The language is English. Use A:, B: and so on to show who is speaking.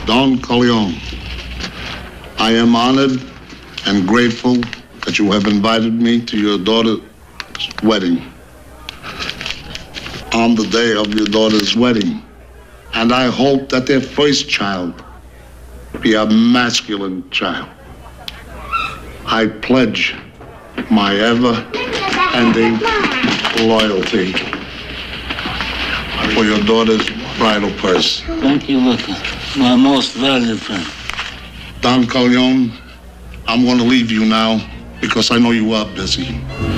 A: Don Corleone, I am honored and grateful that you have invited me to your daughter's wedding. On the day of your daughter's wedding, and I hope that their first child be a masculine child. I pledge my ever-ending loyalty for your daughter's bridal purse.
B: Thank you, Luca. My most valued friend.
A: Don Corleone, I'm going to leave you now because I know you are busy.